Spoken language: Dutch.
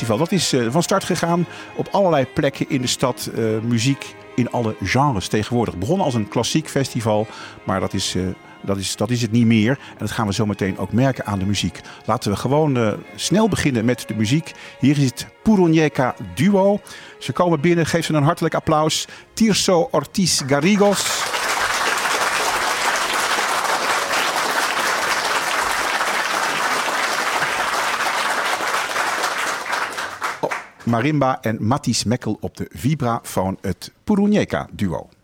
Festival. Dat is van start gegaan op allerlei plekken in de stad. Muziek in alle genres tegenwoordig. Begonnen als een klassiek festival, maar dat is het niet meer. En dat gaan we zo meteen ook merken aan de muziek. Laten we gewoon snel beginnen met de muziek. Hier is het Puruñeca duo. Ze komen binnen, geef ze een hartelijk applaus. Tirso Ortiz Garrigos. Marimba en Matthijs Mekkel op de vibrafoon, het Puruñeca duo.